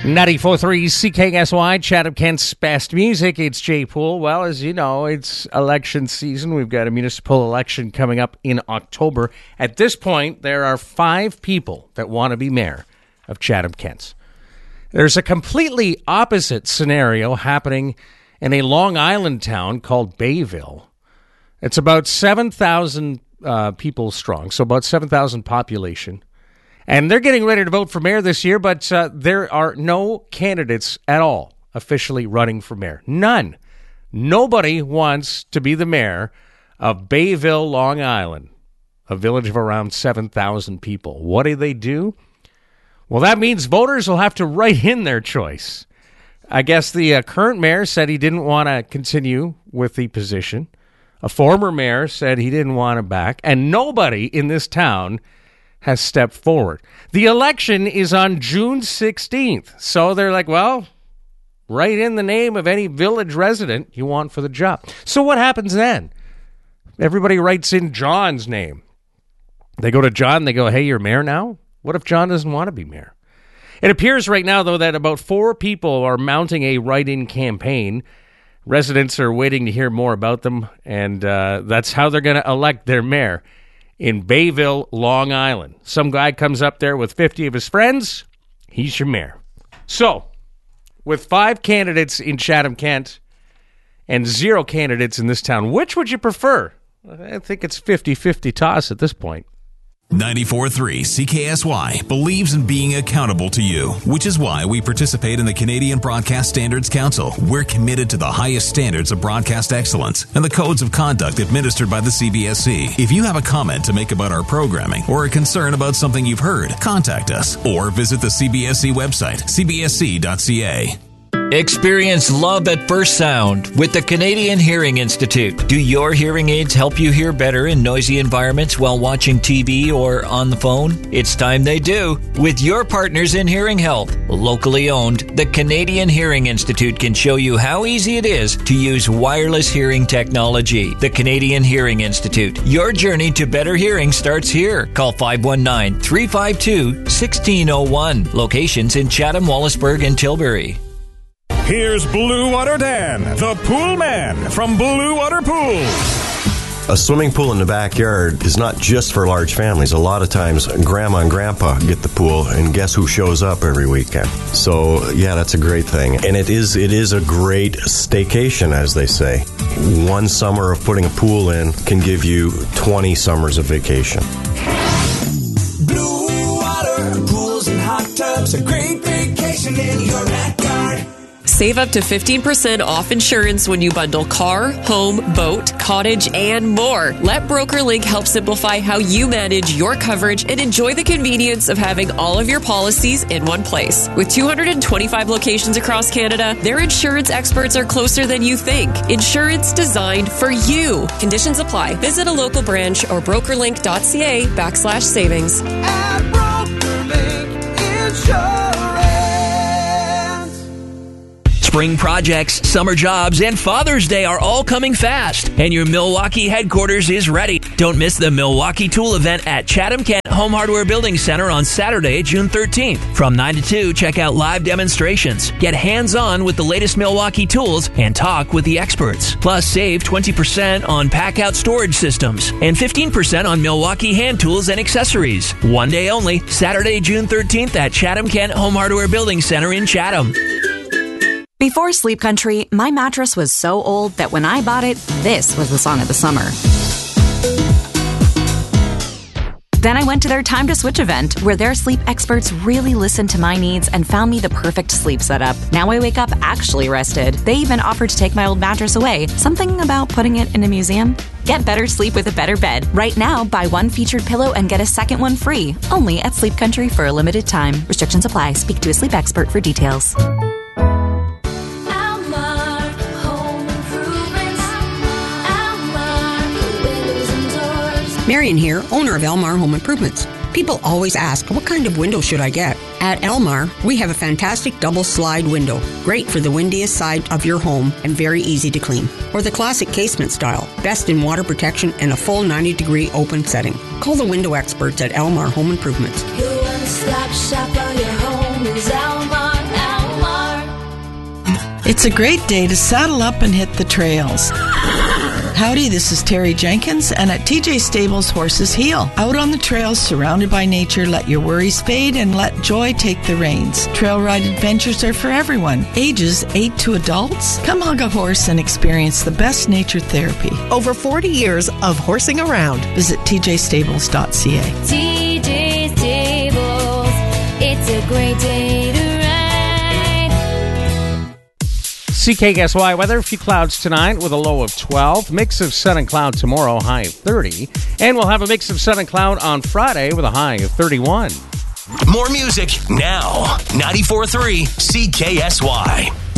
94.3 CKSY, Chatham-Kent's best music. It's Jay Poole. Well, as you know, it's election season. We've got a municipal election coming up in October. At this point, there are 5 people that want to be mayor of Chatham-Kent. There's a completely opposite scenario happening in a Long Island town called Bayville. It's about 7,000 people strong, so about 7,000 population. And they're getting ready to vote for mayor this year, but there are no candidates at all officially running for mayor. None. Nobody wants to be the mayor of Bayville, Long Island, a village of around 7,000 people. What do? Well, that means voters will have to write in their choice. I guess the current mayor said he didn't want to continue with the position. A former mayor said he didn't want it back. And nobody in this town has stepped forward. The election is on June 16th. So they're like, well, write in the name of any village resident you want for the job. So what happens then? Everybody writes in John's name. They go to John, they go, hey, you're mayor now? What if John doesn't want to be mayor? It appears right now, though, that about 4 people are mounting a write-in campaign. Residents are waiting to hear more about them, and that's how they're going to elect their mayor in Bayville, Long Island. Some guy comes up there with 50 of his friends. He's your mayor. So, with 5 candidates in Chatham-Kent and 0 candidates in this town, which would you prefer? I think it's 50-50 toss at this point. 94.3 CKSY believes in being accountable to you, which is why we participate in the Canadian Broadcast Standards Council. We're committed to the highest standards of broadcast excellence and the codes of conduct administered by the CBSC. If you have a comment to make about our programming or a concern about something you've heard, contact us or visit the CBSC website, cbsc.ca. Experience love at first sound with the Canadian Hearing Institute. Do your hearing aids help you hear better in noisy environments while watching TV or on the phone? It's time they do. With your partners in hearing health, locally owned, the Canadian Hearing Institute can show you how easy it is to use wireless hearing technology. The Canadian Hearing Institute. Your journey to better hearing starts here. Call 519-352-1601. Locations in Chatham, Wallaceburg, and Tilbury. Here's Blue Water Dan, the pool man from Blue Water Pools. A swimming pool in the backyard is not just for large families. A lot of times, Grandma and Grandpa get the pool, and guess who shows up every weekend? So, yeah, that's a great thing. And it is a great staycation, as they say. One summer of putting a pool in can give you 20 summers of vacation. Blue Water Pools and hot tubs, a great vacation in your backyard. Save up to 15% off insurance when you bundle car, home, boat, cottage, and more. Let BrokerLink help simplify how you manage your coverage and enjoy the convenience of having all of your policies in one place. With 225 locations across Canada, their insurance experts are closer than you think. Insurance designed for you. Conditions apply. Visit a local branch or brokerlink.ca/savings. At BrokerLink Insurance. Spring projects, summer jobs, and Father's Day are all coming fast, and your Milwaukee headquarters is ready. Don't miss the Milwaukee Tool event at Chatham-Kent Home Hardware Building Center on Saturday, June 13th. From 9 to 2, check out live demonstrations, get hands-on with the latest Milwaukee tools, and talk with the experts. Plus, save 20% on pack-out storage systems and 15% on Milwaukee hand tools and accessories. One day only, Saturday, June 13th at Chatham-Kent Home Hardware Building Center in Chatham. Before Sleep Country, my mattress was so old that when I bought it, this was the song of the summer. Then I went to their Time to Switch event, where their sleep experts really listened to my needs and found me the perfect sleep setup. Now I wake up actually rested. They even offered to take my old mattress away. Something about putting it in a museum? Get better sleep with a better bed. Right now, buy one featured pillow and get a second one free. Only at Sleep Country for a limited time. Restrictions apply. Speak to a sleep expert for details. Marion here, owner of Elmar Home Improvements. People always ask, what kind of window should I get? At Elmar, we have a fantastic double slide window, great for the windiest side of your home and very easy to clean. Or the classic casement style, best in water protection and a full 90-degree open setting. Call the window experts at Elmar Home Improvements. Your one-stop shop for your home is Elmar. It's a great day to saddle up and hit the trails. Howdy, this is Terry Jenkins, and at TJ Stables Horses Heal. Out on the trails, surrounded by nature, let your worries fade and let joy take the reins. Trail ride adventures are for everyone, ages 8 to adults. Come hug a horse and experience the best nature therapy. Over 40 years of horsing around. Visit tjstables.ca. TJ Stables, it's a great day to ride. CKSY weather, a few clouds tonight with a low of 12. Mix of sun and cloud tomorrow, high of 30. And we'll have a mix of sun and cloud on Friday with a high of 31. More music now. 94.3 CKSY.